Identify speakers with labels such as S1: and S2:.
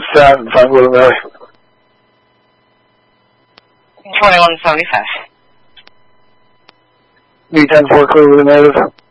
S1: that and find William Mary.
S2: 2175.
S1: B10-4 clear with a native.